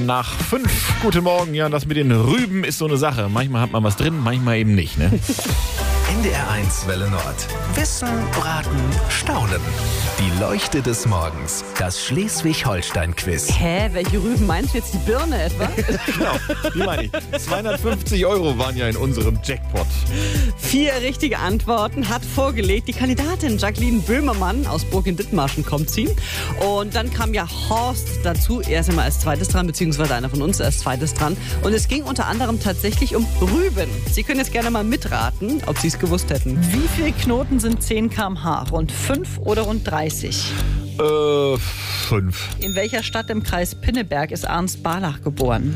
5. Guten Morgen. Ja, das mit den Rüben ist so eine Sache. Manchmal hat man was drin, manchmal eben nicht, ne? NDR1 Welle Nord. Wissen, Raten, Staunen. Die Leuchte des Morgens. Das Schleswig-Holstein-Quiz. Hä, welche Rüben meinst du jetzt? Die Birne etwa? Genau, die meine ich. 250 € waren ja in unserem Jackpot. 4 richtige Antworten hat vorgelegt die Kandidatin Jacqueline Böhmermann aus Burg in Dithmarschen kommt sie. Und dann kam ja Horst dazu. Er ist immer als zweites dran, beziehungsweise einer von uns als zweites dran. Und es ging unter anderem tatsächlich um Rüben. Sie können jetzt gerne mal mitraten, ob Sie es gewusst hätten. Wie viele Knoten sind 10 km/h? Rund 5 oder rund 30? 5. In welcher Stadt im Kreis Pinneberg ist Ernst Barlach geboren?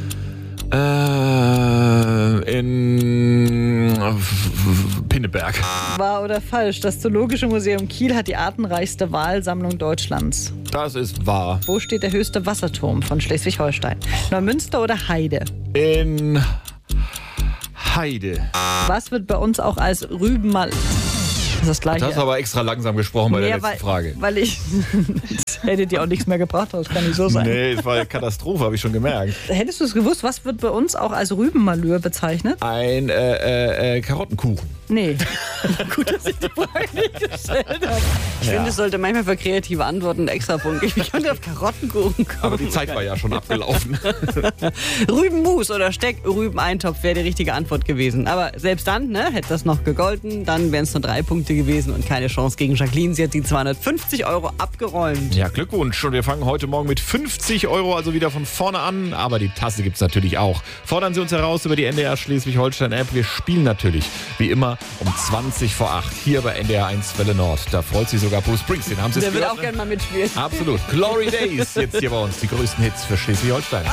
In Pinneberg. Wahr oder falsch? Das Zoologische Museum Kiel hat die artenreichste Walsammlung Deutschlands. Das ist wahr. Wo steht der höchste Wasserturm von Schleswig-Holstein? Neumünster oder Heide? In Heide. Was wird bei uns auch als Rübenmal... Das ist das Gleiche. Du hast aber extra langsam gesprochen bei der letzten Frage. Weil ich... Das hätte dir auch nichts mehr gebracht, das kann nicht so sein. Nee, das war eine Katastrophe, habe ich schon gemerkt. Hättest du es gewusst, was wird bei uns auch als Rübenmalheur bezeichnet? Ein Karottenkuchen. Nee. Gut, dass ich die Frage nicht gestellt habe. Ich finde, es sollte manchmal für kreative Antworten einen extra Punkt geben. Ich könnte auf Karottenkuchen kommen. Aber die Zeit war ja schon abgelaufen. Rübenmus oder Steckrübeneintopf wäre die richtige Antwort gewesen. Aber selbst dann, ne, hätte das noch gegolten. Dann wären es nur 3 Punkte gewesen und keine Chance gegen Jacqueline. Sie hat die 250 € abgeräumt. Ja, Glückwunsch. Und wir fangen heute Morgen mit 50 €, also wieder von vorne an. Aber die Tasse gibt's natürlich auch. Fordern Sie uns heraus über die NDR Schleswig-Holstein-App. Wir spielen natürlich, wie immer, um 20 vor 8 hier bei NDR1 Welle Nord. Da freut sich sogar Bruce Springsteen. Haben Sie es Der will gehört? auch gerne mal mitspielen. Absolut. Glory Days jetzt hier bei uns. Die größten Hits für Schleswig-Holstein.